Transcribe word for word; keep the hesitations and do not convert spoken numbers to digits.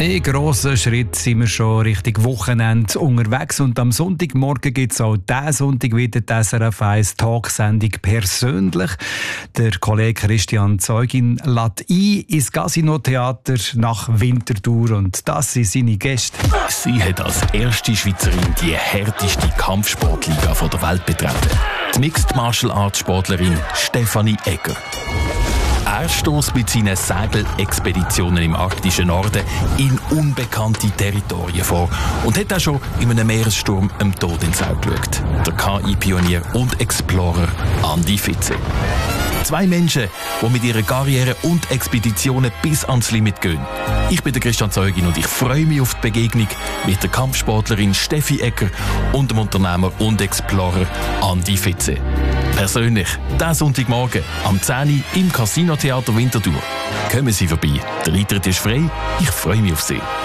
In grossen Schritt sind wir schon Richtung Wochenende unterwegs und am Sonntagmorgen gibt es auch diesen Sonntag wieder die S R F eins Talksendung «Persönlich». Der Kollege Christian Zeugin lädt ein ins Casino-Theater nach Winterthur und das sind seine Gäste. Sie hat als erste Schweizerin die härteste Kampfsportliga der Welt betreten. Die Mixed Martial Arts Sportlerin Stefanie Egger. Er stößt mit seinen Segelexpeditionen im arktischen Norden in unbekannte Territorien vor und hat auch schon in einem Meeressturm dem Tod ins Auge geschaut. Der K I-Pionier und Explorer Andi Fitze. Zwei Menschen, die mit ihrer Karriere und Expeditionen bis ans Limit gehen. Ich bin der Christian Zeugin und ich freue mich auf die Begegnung mit der Kampfsportlerin Steffi Egger und dem Unternehmer und Explorer Andi Fitze. Persönlich, diesen Sonntagmorgen am zehn Uhr im Casino-Theater Winterthur. Kommen Sie vorbei, der Eintritt ist frei, ich freue mich auf Sie.